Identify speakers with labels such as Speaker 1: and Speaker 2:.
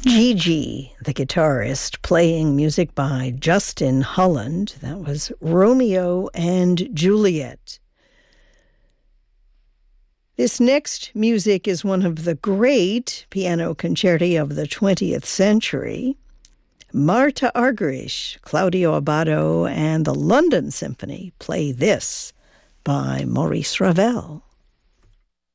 Speaker 1: Gigi, the guitarist, playing music by Justin Holland. That was Romeo and Juliet. This next music is one of the great piano concerti of the 20th century. Marta Argerich, Claudio Abbado, and the London Symphony play this by Maurice Ravel.